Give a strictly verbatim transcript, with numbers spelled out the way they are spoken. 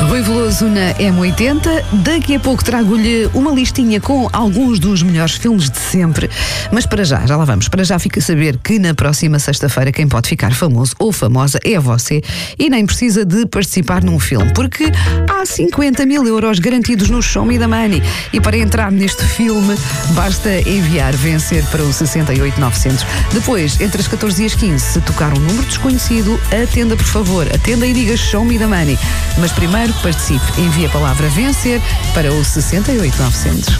Rui Veloso na M oitenta. Daqui a pouco trago-lhe uma listinha com alguns dos melhores filmes de sempre. Mas para já, já lá vamos. Para já fica a saber que na próxima sexta-feira quem pode ficar famoso ou famosa é você e nem precisa de participar num filme, porque há cinquenta mil euros garantidos no Show Me the Money. E para entrar neste filme basta enviar vencer para o sessenta e oito novecentos. Depois, entre as catorze e as quinze, se tocar um número desconhecido, atenda por favor, atenda e diga Show Me the Money. Mas primeiro participe, envie a palavra vencer para o sessenta e oito novecentos.